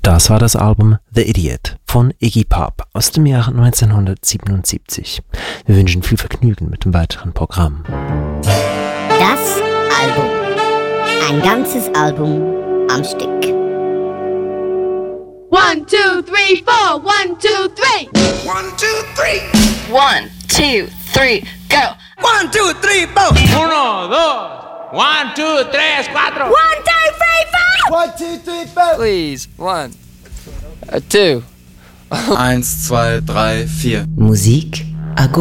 Das war das Album The Idiot von Iggy Pop aus dem Jahr 1977. Wir wünschen viel Vergnügen mit dem weiteren Programm. Das Album. Ein ganzes Album am Stück. 1, 2, 3, 4. 1, 2, 3. 1, 2, 3. 1, 2, 3, go. 1, 2, 3, 4. 1, 2, 1, 2, 3, 4. 1, 2, 3, 4. 1, 2, 3, 4. Please, 1, 2. 1, 2, 3, 4. Musik